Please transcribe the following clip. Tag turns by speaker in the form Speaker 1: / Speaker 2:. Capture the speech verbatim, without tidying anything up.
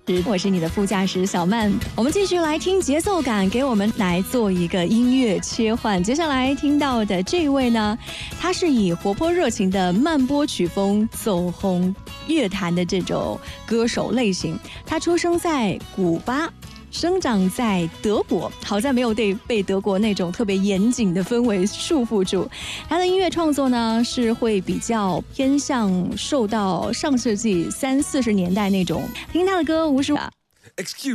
Speaker 1: 我是你的副驾驶小曼，我们继续来听节奏感，给我们来做一个音乐切换。接下来听到的这一位呢，他是以活泼热情的慢波曲风走红乐坛的这种歌手类型。他出生在古巴，生长在德国，好在没有被被德国那种特别严谨的氛围束缚住。他的音乐创作呢，是会比较偏向受到上世纪三四十年代那种，听他的歌无时。